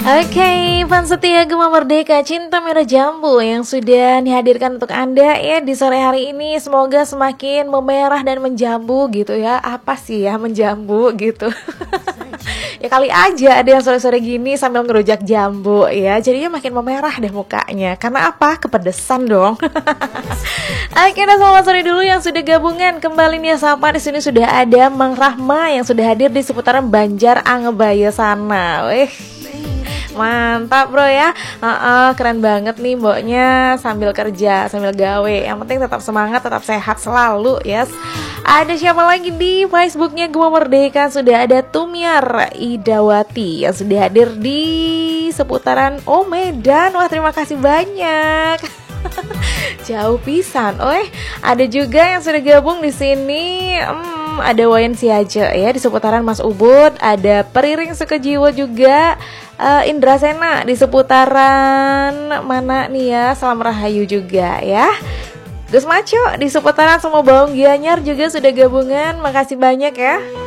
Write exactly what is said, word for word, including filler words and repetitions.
Oke, fans setia Gema Merdeka Cinta Merah Jambu yang sudah dihadirkan untuk Anda ya di sore hari ini. Semoga semakin memerah dan menjambu gitu ya. Apa sih ya menjambu gitu. Ya kali aja ada yang sore-sore gini sambil ngerujak jambu ya. Jadinya makin memerah deh mukanya. Karena apa? Kepedesan dong. Oke, nah selamat sore dulu yang sudah gabungan. Kembali nih sapa, di sini sudah ada Mang Rahma yang sudah hadir di seputaran Banjar Angebaya sana. Wih, mantap bro ya. uh, uh, Keren banget nih mboknya sambil kerja, sambil gawe. Yang penting tetap semangat, tetap sehat selalu yes. Ada siapa lagi di Facebooknya Gema Merdeka? Sudah ada Tumiar Idawati yang sudah hadir di seputaran Oh Medan. Wah terima kasih banyak. Jauh pisan. Oh, ada juga yang sudah gabung di sini. Hmm, ada Wayan Siaja ya di seputaran Mas Ubud. Ada Periring Sukejiwo juga. Uh, Indra Sena di seputaran mana nih ya? Salam Rahayu juga ya. Gus Maco di seputaran Semua Baung Gianyar juga sudah gabungan. Makasih banyak ya.